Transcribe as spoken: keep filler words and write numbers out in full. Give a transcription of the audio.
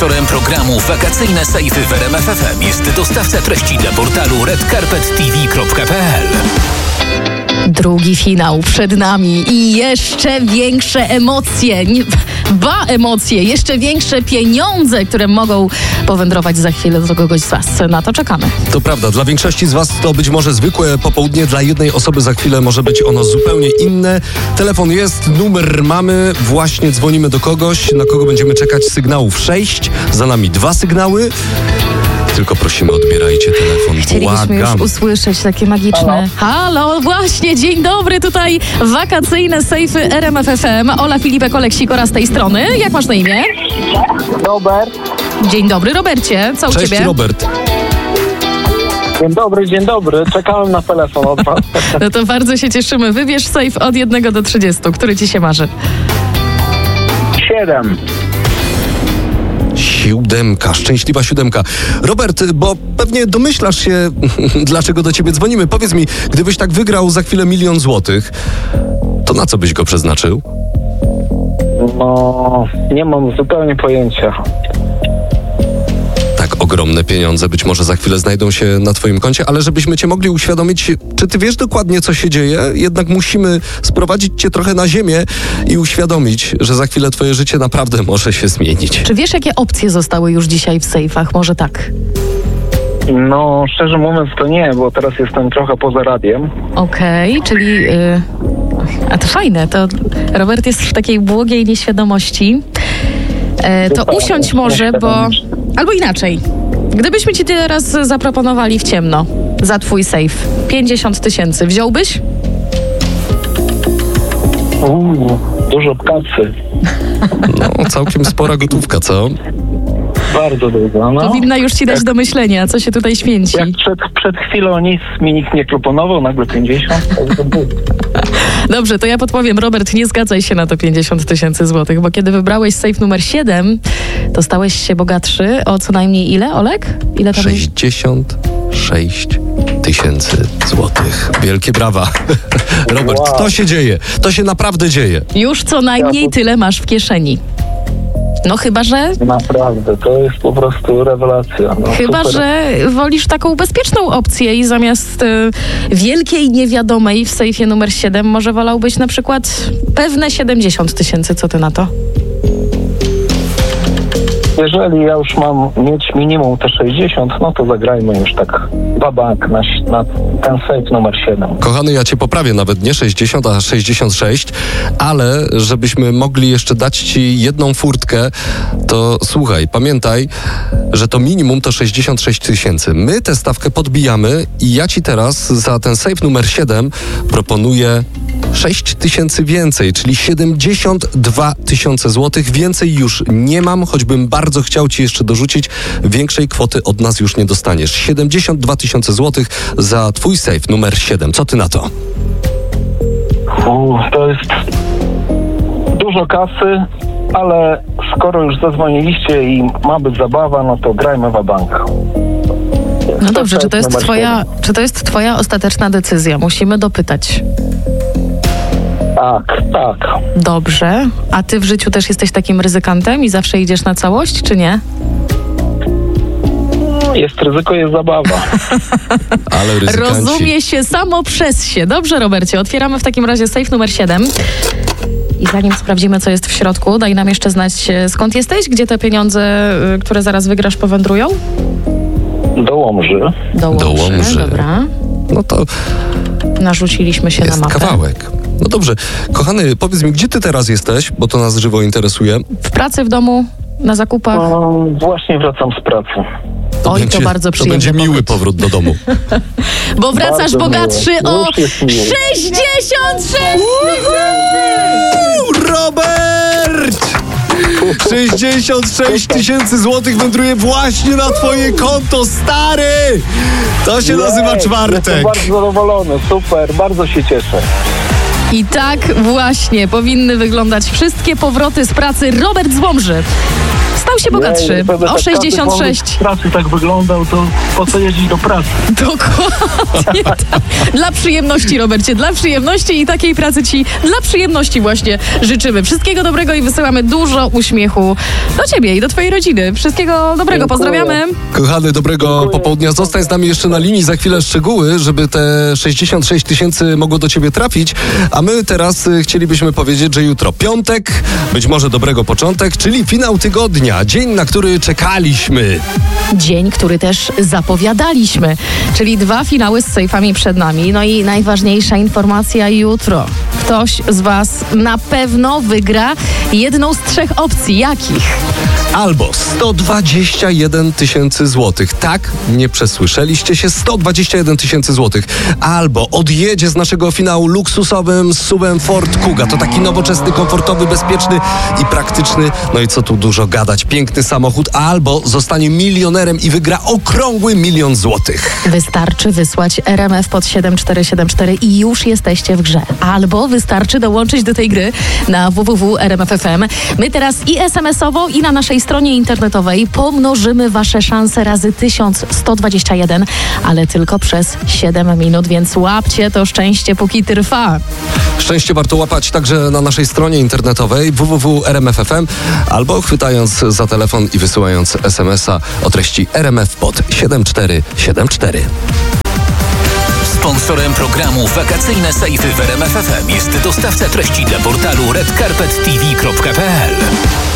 Sponsorem programu Wakacyjne Sejfy w R M F F M jest dostawca treści dla portalu red carpet t v kropka p l. Drugi finał przed nami i jeszcze większe emocje, nie, ba emocje, jeszcze większe pieniądze, które mogą powędrować za chwilę do kogoś z Was. Na to czekamy. To prawda, dla większości z Was to być może zwykłe popołudnie, dla jednej osoby za chwilę może być ono zupełnie inne. Telefon jest, numer mamy, właśnie dzwonimy do kogoś, na kogo będziemy czekać sygnałów sześć, za nami dwa sygnały. Tylko prosimy, odbierajcie telefon. Chcielibyśmy Błagam. już usłyszeć takie magiczne halo. halo, właśnie, dzień dobry, tutaj wakacyjne sejfy R M F F M. Ola Filipek, Oleksik z tej strony. Jak masz na imię? Robert. Dzień dobry, Robercie, co u Cześć, Ciebie? Robert. Dzień dobry, dzień dobry. Czekałem na telefon od was. No to bardzo się cieszymy. Wybierz sejf od jednego do trzydziestu. Który Ci się marzy? Siedem. Siódemka, szczęśliwa siódemka. Robert, bo pewnie domyślasz się, dlaczego do ciebie dzwonimy. Powiedz mi, gdybyś tak wygrał za chwilę milion złotych, to na co byś go przeznaczył? No, nie mam zupełnie pojęcia. Tak ogromne pieniądze być może za chwilę znajdą się na twoim koncie, ale żebyśmy cię mogli uświadomić, czy ty wiesz dokładnie, co się dzieje? Jednak musimy sprowadzić cię trochę na ziemię i uświadomić, że za chwilę twoje życie naprawdę może się zmienić. Czy wiesz, jakie opcje zostały już dzisiaj w sejfach? Może tak? No, szczerze mówiąc to nie, bo teraz jestem trochę poza radiem. Okej, okay, czyli... Yy... A to fajne, to Robert jest w takiej błogiej nieświadomości. E, to usiądź może, bo... Albo inaczej. Gdybyśmy ci teraz zaproponowali w ciemno za twój sejf pięćdziesiąt tysięcy, wziąłbyś? Uuu, dużo kasy. No, całkiem spora gotówka, co? Bardzo dużo, no. Powinna już ci dać do myślenia, co się tutaj święci. Jak przed, przed chwilą nic mi nikt nie proponował, nagle pięćdziesiąt. Dobrze, to ja podpowiem. Robert, nie zgadzaj się na to pięćdziesiąt tysięcy złotych, bo kiedy wybrałeś sejf numer siedem, to stałeś się bogatszy o co najmniej ile, Olek? Ile tam sześćdziesiąt sześć tysięcy złotych. Wielkie brawa. Robert, Wow. to się dzieje. To się naprawdę dzieje. Już co najmniej tyle masz w kieszeni. No chyba, że... Naprawdę, to jest po prostu rewelacja. No, Chyba, super. że wolisz taką bezpieczną opcję i zamiast y, wielkiej niewiadomej w sejfie numer siedem może wolałbyś na przykład pewne siedemdziesiąt tysięcy. Co ty na to? Jeżeli ja już mam mieć minimum te sześćdziesiąt, no to zagrajmy już tak babank na, na ten sejf numer siedem. Kochany, ja cię poprawię, nawet nie sześćdziesiąt, a sześćdziesiąt sześć, ale żebyśmy mogli jeszcze dać ci jedną furtkę, to słuchaj, pamiętaj, że to minimum to sześćdziesiąt sześć tysięcy. My tę stawkę podbijamy i ja ci teraz za ten sejf numer siedem proponuję sześć tysięcy więcej, czyli siedemdziesiąt dwa tysiące złotych. Więcej już nie mam, choćbym bardzo chciał ci jeszcze dorzucić. Większej kwoty od nas już nie dostaniesz. siedemdziesiąt dwa tysiące złotych za twój sejf numer siedem. Co ty na to? U, to jest dużo kasy, ale skoro już zadzwoniliście i ma być zabawa, no to grajmy wabank. No dobrze, czy to jest twoja, czy to jest twoja ostateczna decyzja? Musimy dopytać. Tak, tak. Dobrze. A ty w życiu też jesteś takim ryzykantem i zawsze idziesz na całość, czy nie? Jest ryzyko, jest zabawa. Ale ryzykanci. Rozumie się samo przez się. Dobrze, Robercie, otwieramy w takim razie sejf numer siedem. I zanim sprawdzimy, co jest w środku, daj nam jeszcze znać, skąd jesteś, gdzie te pieniądze, które zaraz wygrasz, powędrują? Do Łomży. Do Łomży, Do Łomży. Dobra. No to Narzuciliśmy się jest na mapę. kawałek. No dobrze. Kochany, powiedz mi, gdzie ty teraz jesteś, bo to nas żywo interesuje. W pracy, w domu, na zakupach? No, właśnie wracam z pracy. Oj, będzie, to bardzo To przyjemny będzie miły powrót. powrót do domu. Bo wracasz Bardzo bogatszy miło. o Już jest miło. sześćdziesiąt sześć Robert! sześćdziesiąt sześć tysięcy złotych wędruje właśnie na twoje konto, stary! To się nazywa Jej, czwartek. Jestem bardzo zadowolony, super, bardzo się cieszę. I tak właśnie powinny wyglądać wszystkie powroty z pracy. Robert z Łomży. Tam się bogatszy. Nie, O sześćdziesiąt sześć. W pracy tak wyglądał, to po co jeździć do pracy? Dokładnie tak. Dla przyjemności, Robercie, dla przyjemności i takiej pracy ci dla przyjemności właśnie życzymy. Wszystkiego dobrego i wysyłamy dużo uśmiechu do ciebie i do twojej rodziny. Wszystkiego dobrego, Dziękuję. pozdrawiamy. Kochany, dobrego Dziękuję. popołudnia. Zostań z nami jeszcze na linii, za chwilę szczegóły, żeby te sześćdziesiąt sześć tysięcy mogło do ciebie trafić. A my teraz y, chcielibyśmy powiedzieć, że jutro piątek, być może dobrego początek, czyli finał tygodnia. Dzień, na który czekaliśmy. Dzień, który też zapowiadaliśmy, czyli dwa finały z sejfami przed nami. No i najważniejsza informacja jutro. Ktoś z was na pewno wygra jedną z trzech opcji. Jakich? Albo sto dwadzieścia jeden tysięcy złotych. Tak, nie przesłyszeliście się, sto dwadzieścia jeden tysięcy złotych. Albo odjedzie z naszego finału luksusowym S U V-em Ford Kuga. To taki nowoczesny, komfortowy, bezpieczny i praktyczny. No i co tu dużo gadać, piękny samochód. Albo zostanie milionerem i wygra okrągły milion złotych. Wystarczy wysłać R M F pod siedem cztery siedem cztery i już jesteście w grze. Albo wystarczy dołączyć do tej gry na w w w kropka r m f kropka f m. My teraz i es em es owo, i na naszej stronie internetowej pomnożymy wasze szanse razy tysiąc sto dwadzieścia jeden, ale tylko przez siedem minut, więc łapcie to szczęście, póki trwa. Szczęście warto łapać także na naszej stronie internetowej w w w kropka r m f kropka f m albo chwytając za telefon i wysyłając es em es a o treści R M F pod siedem cztery siedem cztery. Sponsorem programu Wakacyjne Sejfy w R M F F M jest dostawca treści dla portalu red carpet t v kropka p l.